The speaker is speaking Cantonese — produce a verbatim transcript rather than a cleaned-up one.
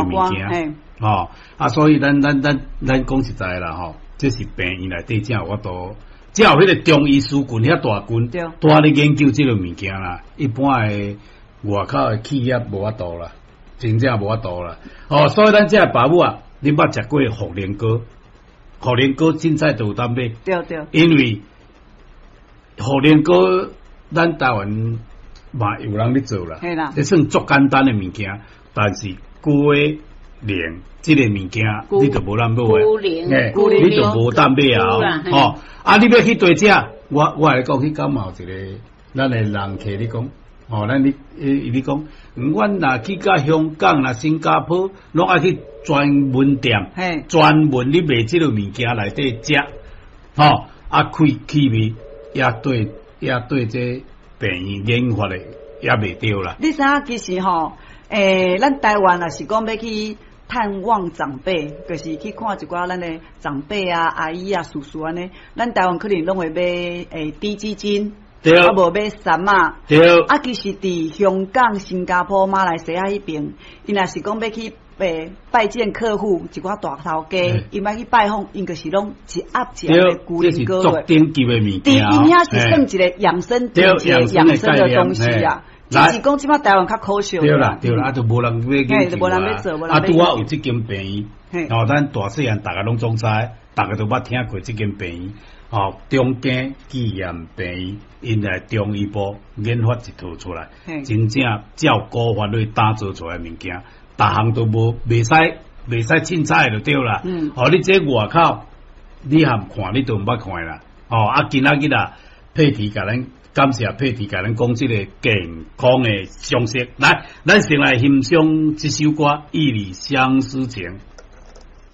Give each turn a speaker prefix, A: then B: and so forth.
A: 物件，哦，啊，所以咱咱咱咱讲实在啦，吼，这是病院内底正有法度，只有迄个中医师群遐大群，大咧研究这个物件啦，一般诶外口诶企业无法度啦，真正无法度啦，哦，所以咱这爸母啊，你捌食过茯苓糕？茯苓糕凊彩都有当买，
B: 对对，
A: 因为茯苓糕咱台湾嘛有人咧做啦，这算足简单的物件，但是龟苓这个物件你就无人买诶，你就无当买啊！哦，啊，你要去对食，我我来讲，去感冒一个，咱的人客你讲，哦，咱你诶，你讲，阮若去到香港啦、新加坡，拢爱去专门店，专门你卖这个物件内底食，哦，啊，开气味也对也对这病院研发的也未对啦。
B: 你知影其实吼，诶，咱台湾也是讲要去探望长辈，就是去看一寡咱的长辈啊、阿姨啊、叔叔安尼，咱台湾可能拢会买诶低基金。
A: 对，
B: 啊无买衫啊，
A: 对，
B: 啊其实伫香港、新加坡、马来西亚迄边，因若是讲要去诶拜见客户，一寡大头家，伊要去拜访，因就是拢一盒一盒的龟苓膏
A: 的，顶级的物件。
B: 伫因遐是算一个养生，一个养生的东西啊。只是讲即摆台湾较可惜。
A: 对啦，对啦，啊，就无人要研究
B: 啊。
A: 啊，拄啊有即间病院，哦，咱大细汉大家拢总知，大家都捌听过即间病院。哦，中间纪念病院，因来中医部研发一套出来，真正照古法律打造出来物件，逐项都无袂使袂使凊彩就对啦。嗯，哦，你这外口你含看，你都毋捌看啦。哦，啊，今仔日啊，佩蒂甲咱感谢佩蒂甲咱讲即个健康的常识，来，咱先来欣赏这首歌《一缕相思情》。